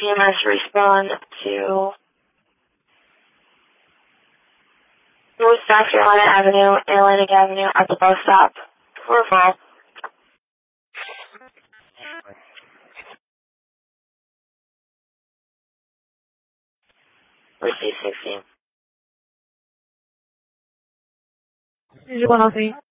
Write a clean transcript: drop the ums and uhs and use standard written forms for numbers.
GMS respond to North South Carolina Avenue, Atlantic Avenue at the bus stop. For fall. Receive 16. 继续关到 C。